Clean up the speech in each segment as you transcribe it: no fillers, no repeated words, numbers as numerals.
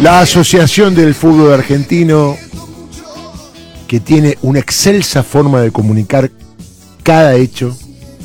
La Asociación del Fútbol Argentino, que tiene una excelsa forma de comunicar cada hecho,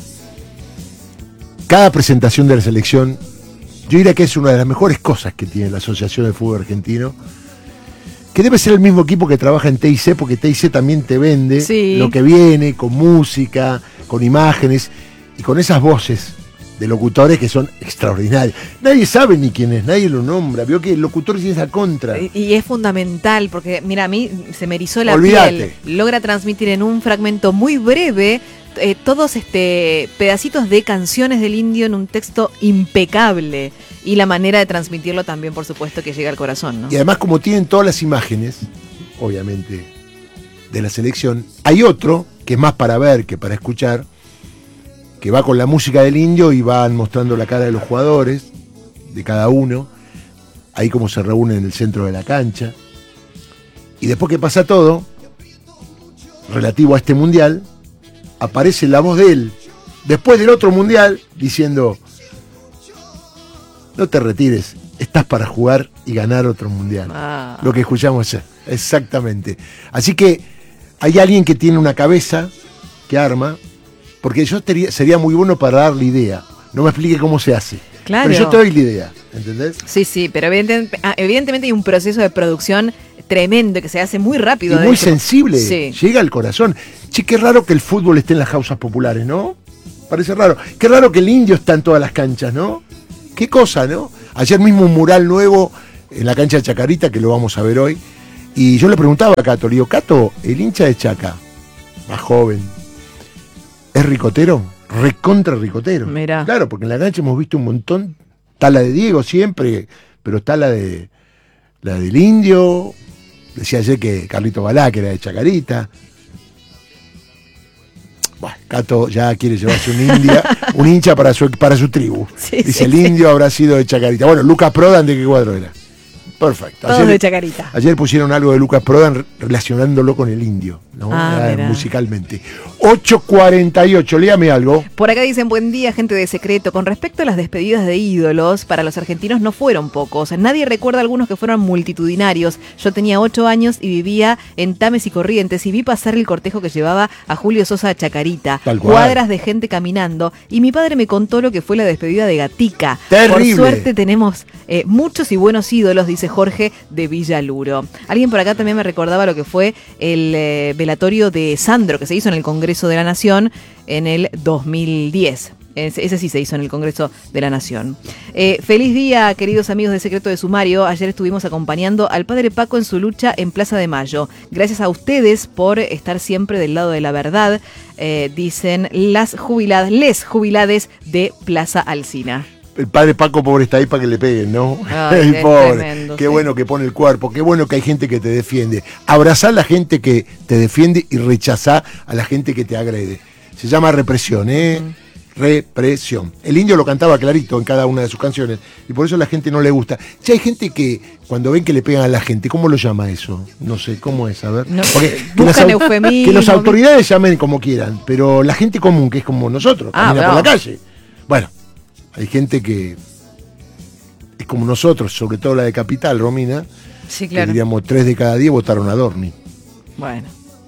cada presentación de la selección. Yo diría que es una de las mejores cosas que tiene la Asociación del Fútbol Argentino, que debe ser el mismo equipo que trabaja en TIC, porque TIC también te vende lo que viene, con música, con imágenes y con esas voces de locutores que son extraordinarios. Nadie sabe ni quién es, nadie lo nombra. Vio que el locutor tiene esa contra. Y es fundamental, porque mira, a mí se me erizó la Olvídate. piel. Logra transmitir en un fragmento muy breve todos pedacitos de canciones del Indio en un texto impecable. Y la manera de transmitirlo también, por supuesto, que llega al corazón, ¿no? Y además, como tienen todas las imágenes, obviamente, de la selección, hay otro que es más para ver que para escuchar, que va con la música del Indio y van mostrando la cara de los jugadores, de cada uno, ahí como se reúnen en el centro de la cancha. Y después que pasa todo, relativo a este mundial, aparece la voz de él, después del otro mundial, diciendo: no te retires, estás para jugar y ganar otro mundial. Lo que escuchamos es exactamente. Así que hay alguien que tiene una cabeza que arma, porque yo sería muy bueno para darle idea. No me explique cómo se hace. Claro. Pero yo te doy la idea, ¿entendés? Sí, pero evidentemente hay un proceso de producción tremendo que se hace muy rápido. Y muy sensible, llega al corazón. Che, qué raro que el fútbol esté en las causas populares, ¿no? Parece raro. Qué raro que el Indio está en todas las canchas, ¿no? Qué cosa, ¿no? Ayer mismo un mural nuevo en la cancha de Chacarita, que lo vamos a ver hoy. Y yo le preguntaba a Cato, le digo: Cato, el hincha de Chaca, más joven, ¿es ricotero? Recontra ricotero. Mirá. Claro, porque en la cancha hemos visto un montón. Está la de Diego siempre, pero está la del Indio. Decía ayer que Carlito Balá, que era de Chacarita. Bueno, Cato ya quiere llevarse un hincha para su tribu. Dice, el Indio habrá sido de Chacarita. Bueno, Lucas Prodan, ¿de qué cuadro era? Perfecto. Todos de Chacarita. Ayer pusieron algo de Lucas Prodan relacionándolo con el Indio, ¿no? Musicalmente. 8:48, léame algo. Por acá dicen: buen día, gente de Secreto. Con respecto a las despedidas de ídolos, para los argentinos no fueron pocos. Nadie recuerda algunos que fueron multitudinarios. Yo tenía 8 años y vivía en Tames y Corrientes y vi pasar el cortejo que llevaba a Julio Sosa a Chacarita. Cuadras de gente caminando. Y mi padre me contó lo que fue la despedida de Gatica. Terrible. Por suerte tenemos muchos y buenos ídolos, dice Jorge de Villaluro. Alguien por acá también me recordaba lo que fue el velatorio de Sandro, que se hizo en el Congreso de la Nación en el 2010. Ese sí se hizo en el Congreso de la Nación. Feliz día, queridos amigos de Secreto de Sumario. Ayer estuvimos acompañando al padre Paco en su lucha en Plaza de Mayo. Gracias a ustedes por estar siempre del lado de la verdad, dicen les jubilades de Plaza Alsina. El padre Paco, pobre, está ahí para que le peguen, ¿no? Ay, pobre. Tremendo, qué bueno que pone el cuerpo, qué bueno que hay gente que te defiende. Abrazá a la gente que te defiende y rechazá a la gente que te agrede. Se llama represión, ¿eh? Represión. El Indio lo cantaba clarito en cada una de sus canciones y por eso a la gente no le gusta. Si hay gente que cuando ven que le pegan a la gente, ¿cómo lo llama eso? No sé, ¿cómo es? A ver. No, buscan eufemismo. Que las autoridades llamen como quieran, pero la gente común, que es como nosotros, camina por la calle. Bueno. Hay gente que es como nosotros, sobre todo la de Capital, Romina. Sí, claro. Que diríamos 3 de cada 10 votaron a Dorni. Bueno.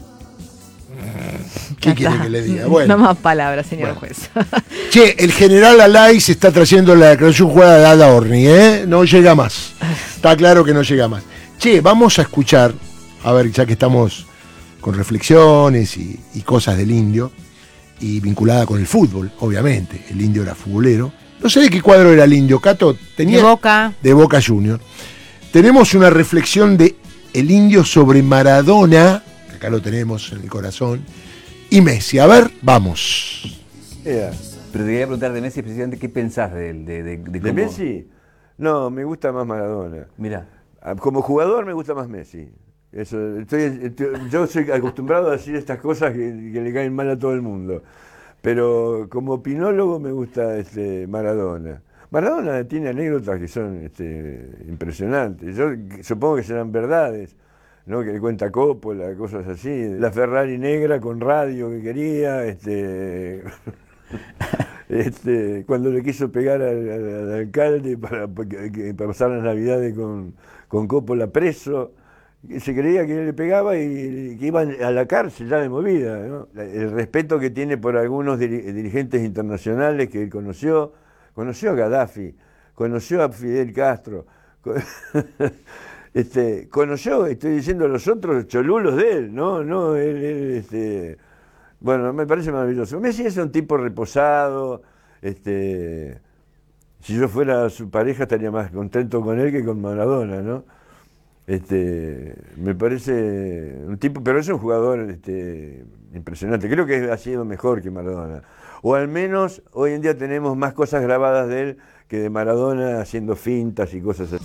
¿Qué quiere que le diga? Bueno. No más palabras, señor juez. Che, el general Alay se está trayendo la declaración jurada de Adorni, ¿eh? No llega más. Está claro que no llega más. Che, vamos a escuchar, a ver, ya que estamos con reflexiones y cosas del Indio, y vinculada con el fútbol, obviamente. El Indio era futbolero. No sé de qué cuadro era el Indio, Cato. Tenía de Boca. De Boca Junior. Tenemos una reflexión de el Indio sobre Maradona, que acá lo tenemos en el corazón, y Messi. A ver, vamos. Pero te quería preguntar de Messi, precisamente, ¿qué pensás de él? ¿De Messi? No, me gusta más Maradona. Mirá. Como jugador me gusta más Messi. Eso, yo soy acostumbrado a decir estas cosas que le caen mal a todo el mundo. Pero como opinólogo me gusta Maradona. Maradona tiene anécdotas que son impresionantes. Yo supongo que serán verdades, ¿no? Que le cuenta Coppola, cosas así. La Ferrari negra con radio que quería. cuando le quiso pegar al alcalde para pasar las Navidades con Coppola preso. Se creía que él le pegaba y que iban a la cárcel ya de movida, ¿no? El respeto que tiene por algunos dirigentes internacionales que él conoció a Gaddafi, conoció a Fidel Castro, conoció, estoy diciendo, a los otros cholulos de él, no él, bueno, me parece maravilloso. Messi es un tipo reposado, si yo fuera su pareja estaría más contento con él que con Maradona, ¿no? Me parece un tipo, pero es un jugador impresionante. Creo que ha sido mejor que Maradona. O al menos hoy en día tenemos más cosas grabadas de él que de Maradona haciendo fintas y cosas así.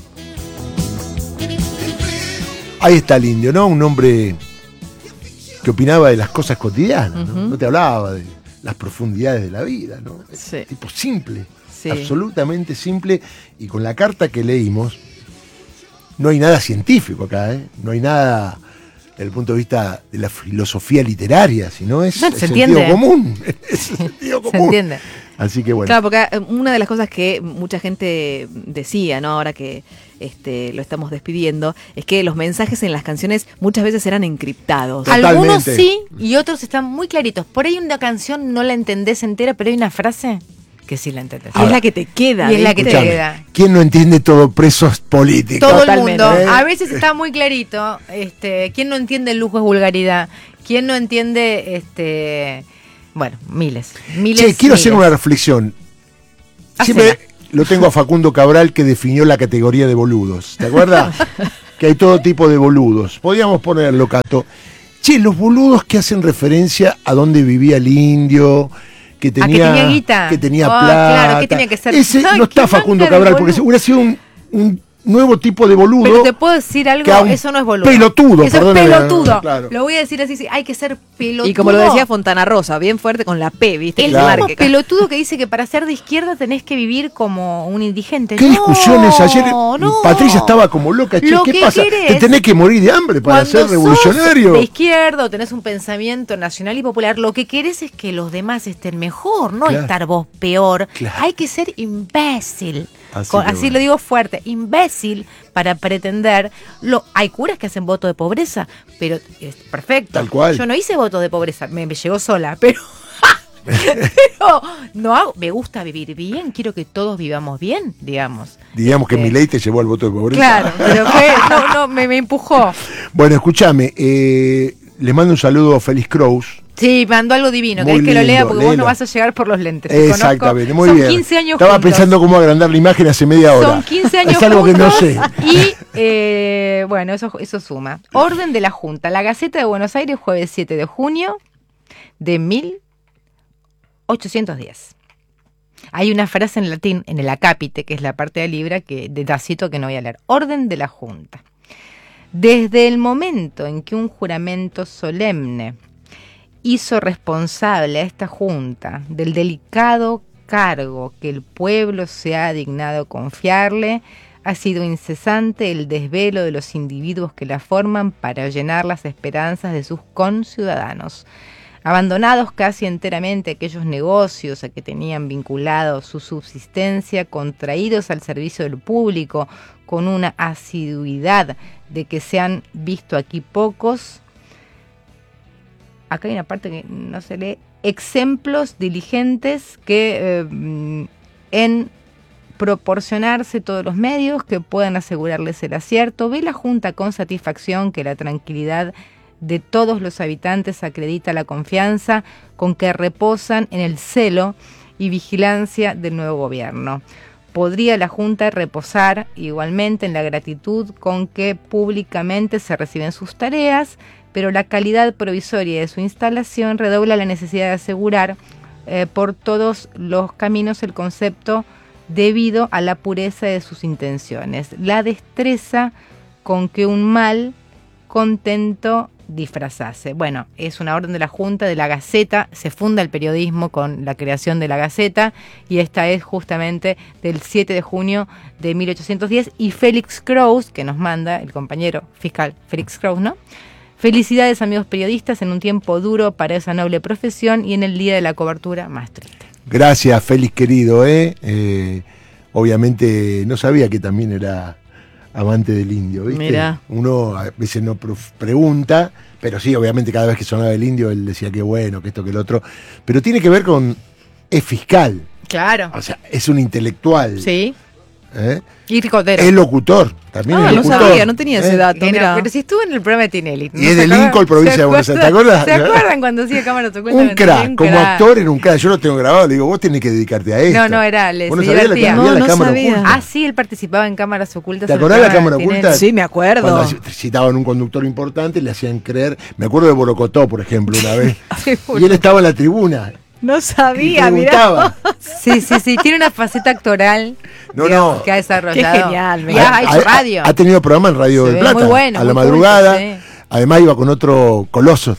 Ahí está el Indio, ¿no? Un hombre que opinaba de las cosas cotidianas, ¿no? No te hablaba de las profundidades de la vida, ¿no? Sí. Tipo simple, Sí. absolutamente simple. Y con la carta que leímos, no hay nada científico acá, ¿eh? No hay nada desde el punto de vista de la filosofía literaria, sino es No, el se sentido entiende. común. Es el sentido Se común. entiende. Así que bueno. Claro, porque una de las cosas que mucha gente decía, ¿no? Ahora que lo estamos despidiendo, es que los mensajes en las canciones muchas veces eran encriptados. Totalmente. Algunos sí y otros están muy claritos. Por ahí una canción no la entendés entera, pero hay una frase que sí la entendés. Y es la que te queda. Y es la que te ¿viste? Escuchame, queda. ¿quién no entiende todo presos políticos? Todo Totalmente. el mundo. ¿Eh? A veces está muy clarito. ¿Quién no entiende el lujo es vulgaridad? ¿Quién no entiende, bueno, miles? Che, quiero hacer una reflexión. Siempre Hacela. lo tengo a Facundo Cabral, que definió la categoría de boludos. ¿Te acuerdas? Que hay todo tipo de boludos. Podríamos ponerlo, Cato. Che, los boludos que hacen referencia a dónde vivía el indio, que tenía guita. que tenía Oh, plata. claro, que tenía que ser. Ese Ay, no está qué Facundo manga de Cabral, porque boludo. hubiera sido un nuevo tipo de boludo. Pero te puedo decir algo, que a un eso no es boludo. pelotudo, Eso es perdóname, pelotudo. claro. Lo voy a decir así, sí, hay que ser pelotudo. Y como lo decía Fontana Rosa, bien fuerte con la P, ¿viste? El Que Claro. mismo marque. pelotudo que dice que para ser de izquierda tenés que vivir como un indigente. ¿Qué discusiones ayer? No. Patricia estaba como loca. Che, Lo ¿qué que pasa? querés, ¿Te tenés que morir de hambre para cuando ser sos revolucionario? de izquierda o tenés un pensamiento nacional y popular, lo que querés es que los demás estén mejor, no Claro. estar vos peor. Claro. Hay que ser imbécil. Así que Así bueno. lo digo fuerte, imbécil para pretender. Hay curas que hacen voto de pobreza, pero es perfecto. Tal cual. Yo no hice voto de pobreza, me llegó sola, pero pero no hago, me gusta vivir bien, quiero que todos vivamos bien, digamos. Digamos que Milei te llevó al voto de pobreza. Claro, pero me empujó. Bueno, escúchame, le mando un saludo a Félix Kraus. Sí, mandó algo divino. Muy ¿Querés que lo lea? lindo, Porque vos léelo. no vas a llegar por los lentes. Te Exactamente, conozco. muy bien. Son 15 años Estaba juntos. pensando cómo agrandar la imagen hace media hora. Son 15 años Es algo que no juntos. sé. Y bueno, eso suma. Orden de la Junta. La Gaceta de Buenos Aires, jueves 7 de junio de 1810. Hay una frase en latín, en el acápite, que es la parte de Libra, de Tácito, que no voy a leer. Orden de la Junta. Desde el momento en que un juramento solemne hizo responsable a esta Junta del delicado cargo que el pueblo se ha dignado confiarle, ha sido incesante el desvelo de los individuos que la forman para llenar las esperanzas de sus conciudadanos. Abandonados casi enteramente aquellos negocios a que tenían vinculado su subsistencia, contraídos al servicio del público con una asiduidad de que se han visto aquí pocos. Acá hay una parte que no se lee. Ejemplos diligentes que en proporcionarse todos los medios que puedan asegurarles el acierto, ve la Junta con satisfacción que la tranquilidad de todos los habitantes acredita la confianza con que reposan en el celo y vigilancia del nuevo gobierno. Podría la Junta reposar igualmente en la gratitud con que públicamente se reciben sus tareas, pero la calidad provisoria de su instalación redobla la necesidad de asegurar por todos los caminos el concepto debido a la pureza de sus intenciones, la destreza con que un mal contento disfrazase. Bueno, es una orden de la Junta, de la Gaceta, se funda el periodismo con la creación de la Gaceta y esta es justamente del 7 de junio de 1810 y Félix Kraus, que nos manda el compañero fiscal Félix Kraus, ¿no? Felicidades amigos periodistas en un tiempo duro para esa noble profesión y en el día de la cobertura más triste. Gracias, Félix querido, obviamente no sabía que también era amante del indio, ¿viste? Mirá. Uno a veces no pregunta, pero sí, obviamente cada vez que sonaba el indio él decía que bueno, que esto, que el otro. Pero tiene que ver con... es fiscal, Claro. o sea, es un intelectual. Sí. ¿Eh? Y ricotero. Es locutor, también es No locutor. sabía, no tenía ese dato. Que no, Mirá. pero si estuvo en el programa de Tinelli. Y es de Lincoln, provincia de Buenos Aires. ¿Te acuerdas? ¿Se acuerdan cuando hacía cámara oculta? Un crack, como actor era un crack. Yo lo tengo grabado, le digo, vos tenés que dedicarte a esto. No, era, se ¿Vos no sabías divertía. había la No cámara sabía. oculta? Ah, sí, él participaba en cámaras ocultas. ¿Te en el acordás de la programa cámara de Tinelli. oculta? Sí, me acuerdo. Cuando citaban un conductor importante, le hacían creer. Me acuerdo de Borocotó, por ejemplo, una vez. Y él estaba en la tribuna. No Y sabía, mirá. preguntaba. Sí, tiene una faceta actoral No. que ha desarrollado. Qué genial, me Y ha hecho radio. Ha tenido programa en Radio Se del ve Plata. muy bueno, a la muy madrugada. culto, sí. Además iba con otro coloso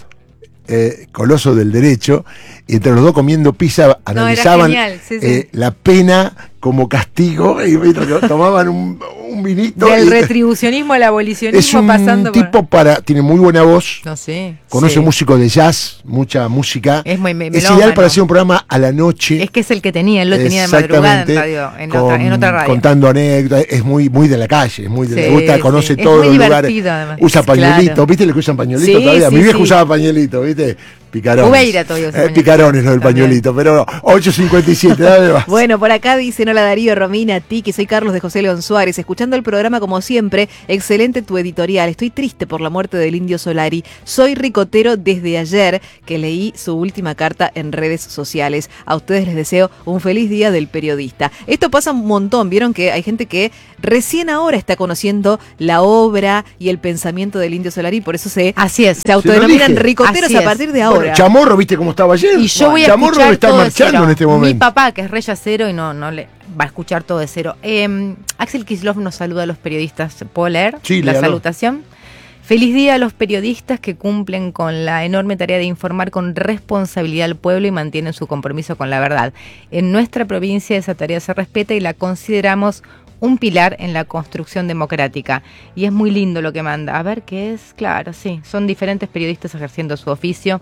del derecho. Y entre los dos comiendo pizza analizaban genial, sí. la pena como castigo. Y tomaban un vinito. Del y- retribucionismo al abolicionismo es un pasando tipo tiene muy buena voz. No sé. Conoce sí. músicos de jazz, mucha música. Es muy Es melómano. ideal para hacer un programa a la noche. Es que es el que tenía, él lo tenía de madrugada en Exactamente, radio, en otra radio. Contando anécdotas, es muy de la calle, es muy de Sí, le gusta, sí. conoce Es todos muy los lugares. divertido, además. Usa pañuelito, Claro. ¿viste? Le que usan pañuelito Sí, todavía. sí, Mi viejo sí. usaba pañuelito, ¿viste? Picarones. Ubeira todavía usa pañuelito. Picarones, no del También. pañuelito, pero 8.57, dale más. Bueno, por acá dicen, hola Darío, Romina, Tiki, soy Carlos de José León Suárez, escuchando el programa como siempre, excelente tu editorial, estoy triste por la muerte del Indio Solari, soy ricotero desde ayer que leí su última carta en redes sociales, a ustedes les deseo un feliz día del periodista. Esto pasa un montón, vieron que hay gente que recién ahora está conociendo la obra y el pensamiento del Indio Solari, por eso Así es. se autodenominan dije. ricoteros Así a es. partir de Bueno, ahora. Chamorro, ¿viste cómo estaba ayer? Y yo voy a Chamorro escuchar debe estar todo de marchando cero. en este momento. Mi papá, que es rey yacero y no le va a escuchar todo de cero. Axel Kicillof nos saluda a los periodistas. ¿Puedo leer Sí, la léalo. salutación? Feliz día a los periodistas que cumplen con la enorme tarea de informar con responsabilidad al pueblo y mantienen su compromiso con la verdad. En nuestra provincia esa tarea se respeta y la consideramos un pilar en la construcción democrática. Y es muy lindo lo que manda. A ver qué es, claro, sí. Son diferentes periodistas ejerciendo su oficio,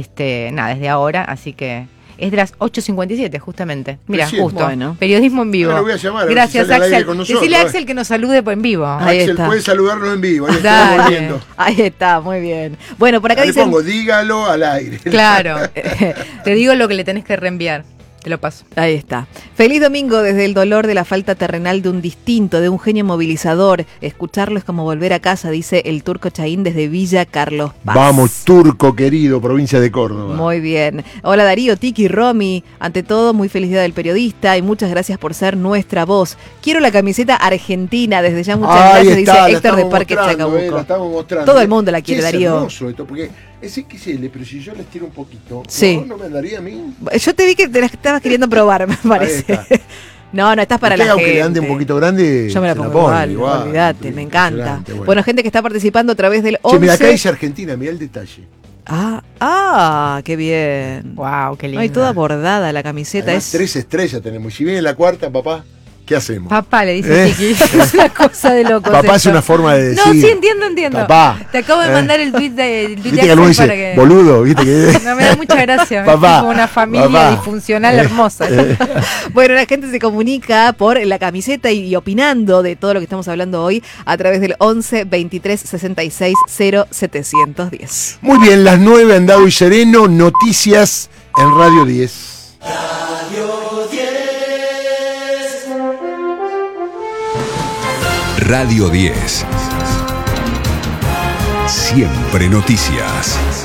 desde ahora, así que es de las 8.57 justamente. Mira, Recién. justo. Bueno. Periodismo en vivo. Ahora lo voy a llamar, a ver si Gracias, sale al aire Axel. con nosotros, Decile a a ver. Axel que nos salude en vivo. Ahí Axel, está. puede saludarnos en vivo, ahí Dale. estamos volviendo. Ahí está, muy bien. Bueno, por acá Le dicen... pongo, dígalo al aire. Claro. Te digo lo que le tenés que reenviar. Te lo paso. Ahí está. Feliz domingo desde el dolor de la falta terrenal de un distinto, de un genio movilizador. Escucharlo es como volver a casa, dice el Turco Chaín desde Villa Carlos Paz. Vamos, Turco querido, provincia de Córdoba. Muy bien. Hola Darío, Tiki, Romy. Ante todo, muy feliz día del periodista y muchas gracias por ser nuestra voz. Quiero la camiseta argentina, desde ya muchas Ahí gracias, está, dice la Héctor de estamos Parque mostrando, Chacabuco. la estamos mostrando. Todo el mundo la quiere, Sí, Darío. Es hermoso esto, porque es XL, pero si yo les tiro un poquito, Sí. ¿no me andaría a mí? Yo te vi que te la estabas queriendo probar, me parece. está. No, estás para Usted, la aunque gente. le ande un poquito grande, Yo me la se pongo pone igual, olvídate, me encanta. Impresionante, Bueno, gente que está participando a través del Che, 11... mira, acá dice Argentina, mira el detalle. Qué bien. Wow, qué lindo. Hay toda bordada la camiseta. Además, 3 estrellas tenemos. Y si viene la cuarta, papá, ¿qué hacemos? Papá, le dice ¿Eh? Tiki. Es una cosa de loco. Papá es una forma de decir. No, sí, entiendo. Papá. Te acabo de mandar el tweet de Viste Axel que alguno dice, para que... boludo, viste que... No, me da mucha gracia. Papá, Es como una familia papá. disfuncional hermosa. Bueno, la gente se comunica por la camiseta y opinando de todo lo que estamos hablando hoy a través del 11 23 66 0 710. Muy bien, las 9 Andado y Sereno, noticias en Radio 10. Radio 10. Siempre noticias.